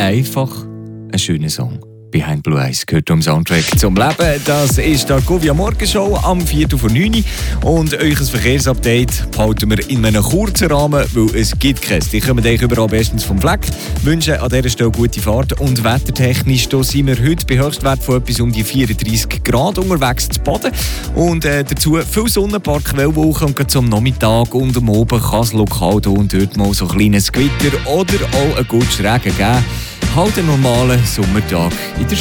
einfach ein schöner Song. Behind Blue Eyes gehört am Soundtrack zum Leben. Das ist die Argovia Morgenshow am 4:09 und euch ein Verkehrsupdate behalten wir in einem kurzen Rahmen, weil es gibt keins. Die kommen euch überall bestens vom Fleck. Wünschen an dieser Stelle gute Fahrt und wettertechnisch da sind wir heute bei Höchstwert von etwas um die 34 Grad unterwegs zu Boden und dazu viel Sonne, ein paar Quellwolken und gerade zum Nachmittag und am Abend kann es lokal hier und dort mal so ein kleines Gewitter oder auch ein guter Regen geben. Halt einen normalen Sommertag in der